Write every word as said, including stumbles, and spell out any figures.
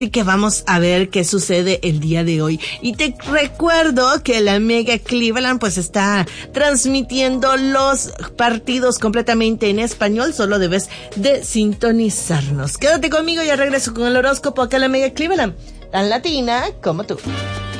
Así que vamos a ver qué sucede el día de hoy. Y te recuerdo que la Mega Cleveland pues está transmitiendo los partidos completamente en español. Solo debes de sintonizarnos. Quédate conmigo, ya regreso con el horóscopo acá en la Mega Cleveland, tan latina como tú.